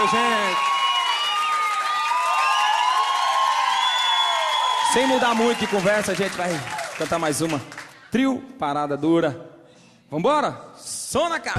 Valeu, gente. Sem mudar muito de conversa, a gente vai cantar mais uma. Trio Parada Dura. Vambora? Som na cara.